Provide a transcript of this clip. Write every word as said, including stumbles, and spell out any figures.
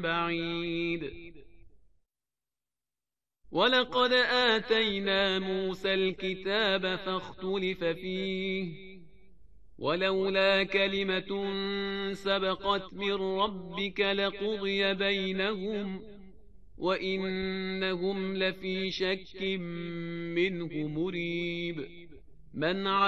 بعيد. ولقد آتينا موسى الكتاب فاختلف فيه ولولا كلمة سبقت من ربك لقضي بينهم وإنهم لفي شك منه مريب. من